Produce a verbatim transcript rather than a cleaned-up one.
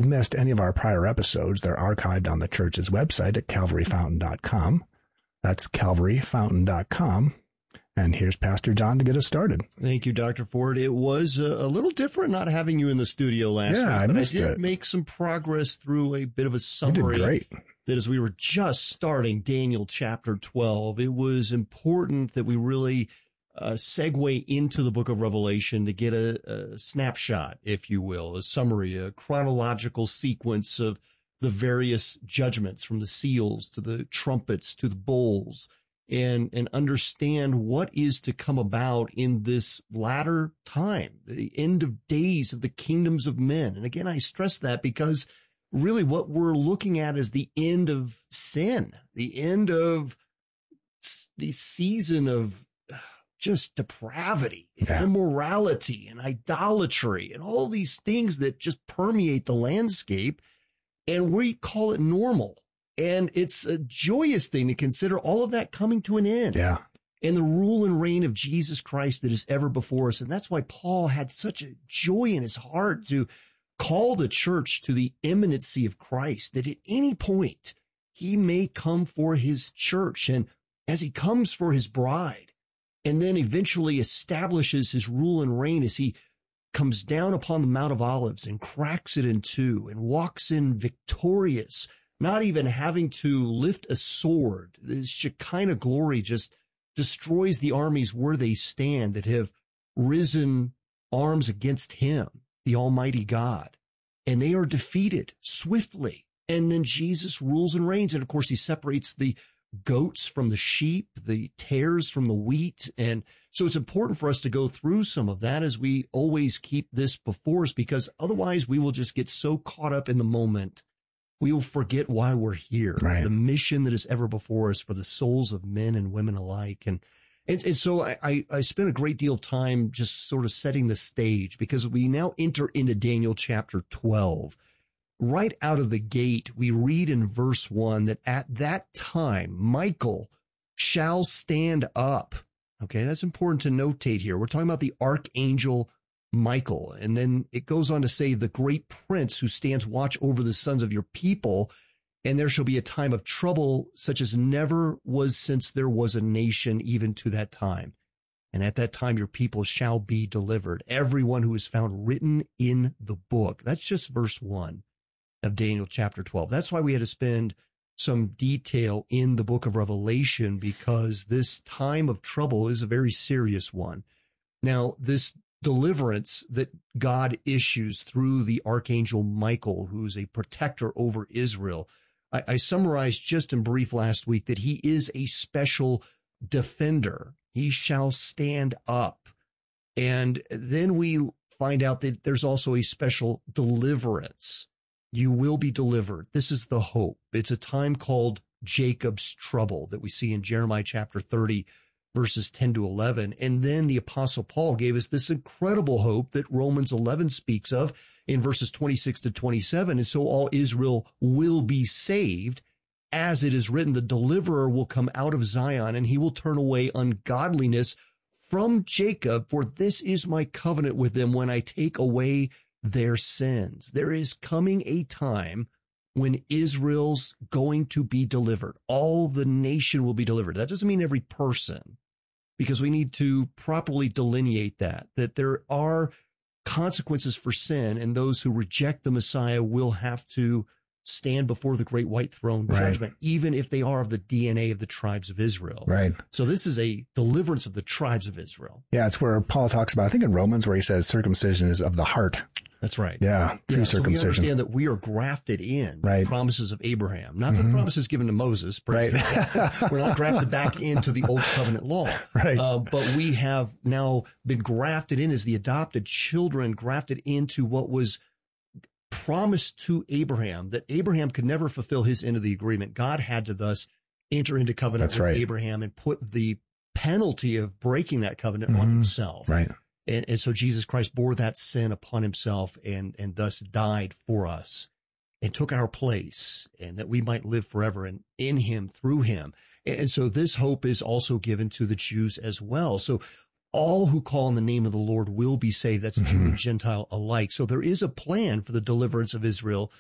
missed any of our prior episodes, they're archived on the church's website at calvary fountain dot com. That's calvary fountain dot com. And here's Pastor John to get us started. Thank you, Doctor Ford. It was a, a little different not having you in the studio last yeah, week, I but missed I did it. make some progress through a bit of a summary. You did great. That as we were just starting Daniel chapter twelve, it was important that we really uh, segue into the book of Revelation to get a, a snapshot, if you will, a summary, a chronological sequence of the various judgments from the seals to the trumpets to the bowls, and and understand what is to come about in this latter time, the end of days of the kingdoms of men. And again, I stress that because really what we're looking at is the end of sin, the end of the season of just depravity, and yeah. immorality and idolatry and all these things that just permeate the landscape. And we call it normal. And it's a joyous thing to consider all of that coming to an end. Yeah. And the rule and reign of Jesus Christ that is ever before us. And that's why Paul had such a joy in his heart to call the church to the imminency of Christ, that at any point he may come for his church. And as he comes for his bride, and then eventually establishes his rule and reign as he comes down upon the Mount of Olives and cracks it in two and walks in victorious, not even having to lift a sword. This Shekinah glory just destroys the armies where they stand that have risen arms against him, the Almighty God. And they are defeated swiftly. And then Jesus rules and reigns. And of course, he separates the goats from the sheep, the tares from the wheat. And so it's important for us to go through some of that as we always keep this before us, because otherwise we will just get so caught up in the moment. We will forget why we're here, right. The mission that is ever before us for the souls of men and women alike. And and, and so I, I, I spent a great deal of time just sort of setting the stage, because we now enter into Daniel chapter twelve. Right out of the gate, we read in verse one that at that time, Michael shall stand up. Okay, that's important to notate here. We're talking about the archangel Michael. And then it goes on to say, the great prince who stands watch over the sons of your people, and there shall be a time of trouble such as never was since there was a nation, even to that time. And at that time, your people shall be delivered, everyone who is found written in the book. That's just verse one of Daniel chapter twelve. That's why we had to spend some detail in the book of Revelation, because this time of trouble is a very serious one. Now, this deliverance that God issues through the archangel Michael, who's a protector over Israel. I, I summarized just in brief last week that he is a special defender. He shall stand up. And then we find out that there's also a special deliverance. You will be delivered. This is the hope. It's a time called Jacob's trouble that we see in Jeremiah chapter thirty, verses ten to eleven. And then the apostle Paul gave us this incredible hope that Romans eleven speaks of in verses twenty-six to twenty-seven. And so all Israel will be saved, as it is written, the deliverer will come out of Zion, and he will turn away ungodliness from Jacob, for this is my covenant with them when I take away their sins. There is coming a time when Israel's going to be delivered. All the nation will be delivered. That doesn't mean every person, because we need to properly delineate that, that there are consequences for sin, and those who reject the Messiah will have to stand before the great white throne right. judgment, even if they are of the D N A of the tribes of Israel. Right. So this is a deliverance of the tribes of Israel. Yeah, it's where Paul talks about, I think in Romans, where he says circumcision is of the heart. That's right. Yeah, yeah so we circumcision. understand that we are grafted in right. the promises of Abraham, not to mm-hmm. the promises given to Moses. Right. We're not grafted back into the old covenant law. Right. Uh, but we have now been grafted in as the adopted children, grafted into what was promised to Abraham, that Abraham could never fulfill his end of the agreement. God had to thus enter into covenant That's with right. Abraham and put the penalty of breaking that covenant mm-hmm. on himself. Right. And, and so Jesus Christ bore that sin upon himself and, and thus died for us and took our place, and that we might live forever and in him, through him. And, and so this hope is also given to the Jews as well. So all who call on the name of the Lord will be saved. That's mm-hmm. Jew and Gentile alike. So there is a plan for the deliverance of Israel